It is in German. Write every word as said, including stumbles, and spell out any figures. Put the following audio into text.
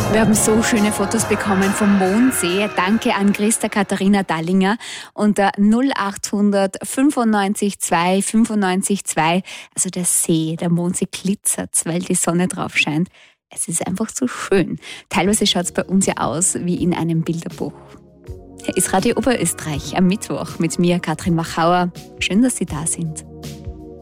Wir haben so schöne Fotos bekommen vom Mondsee. Danke an Christa Katharina Dallinger unter null achthundert fünfundneunzig zwei fünfundneunzig zwei. Also der See, der Mondsee glitzert, weil die Sonne drauf scheint. Es ist einfach so schön. Teilweise schaut es bei uns ja aus wie in einem Bilderbuch. Hier ist Radio Oberösterreich am Mittwoch mit mir, Katrin Machauer. Schön, dass Sie da sind.